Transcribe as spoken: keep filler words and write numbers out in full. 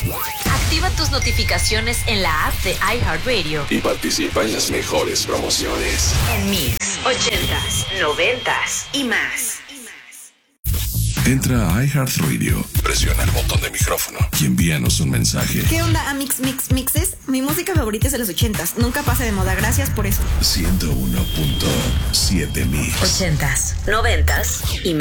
Activa tus notificaciones en la app de iHeartRadio y participa en las mejores promociones. En Mix, ochentas, noventas y más. Entra a iHeartRadio, presiona el botón de micrófono y envíanos un mensaje. ¿Qué onda, Amix Mix Mixes? Mi música favorita es de los ochentas. Nunca pasa de moda. Gracias por eso. ciento uno punto siete Mix. Ochentas, noventas y más.